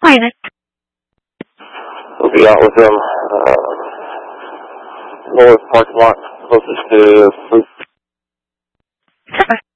Minus. We'll be out with them. North parking lot closest to Fruit.